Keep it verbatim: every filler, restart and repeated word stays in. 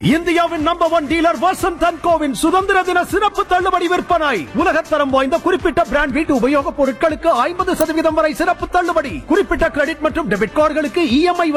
இந்தியாவின் number one dealer Vasanth and CoWIN சுதந்திர தின சிறப்பு தள்ளுபடி விற்பனை. உலகத்தரம் வாய்ந்த குறிப்பிட்ட பிராண்ட் வீட்டு உபயோகப் பொருட்களுக்கு ஐம்பது சதவீதம் வரை சிறப்பு தள்ளுபடி. குறிப்பிட்ட கிரெடிட் மற்றும் டெபிட் கார்டுகளுக்கு இஎம்ஐ